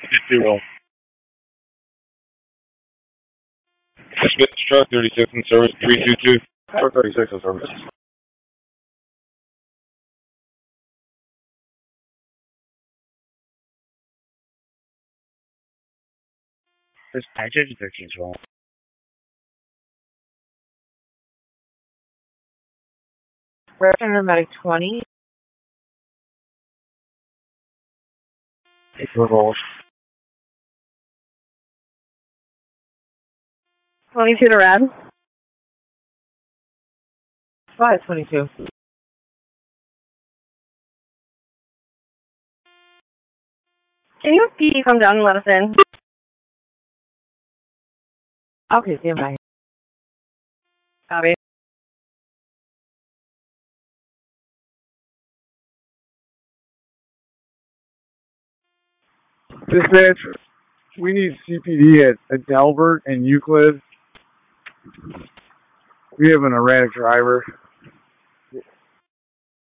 50. Smith Truck 36 in service 322. Truck 36 in service. Dispatcher to 13's roll. Paramedic 20. It's revolved. 22 to red. 522. Can you PD come down and let us in? Okay, stand by. Copy. Dispatch, we need CPD at Delbert and Euclid. We have an erratic driver.